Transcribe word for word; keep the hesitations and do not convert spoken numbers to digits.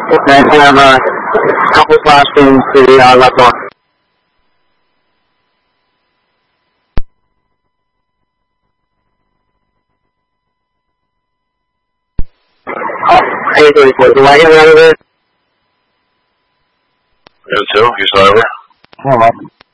Okay, I have a couple classrooms to the uh, left door. Oh, eight thirty-four. Do I get out of there? You too? You still over? Hello.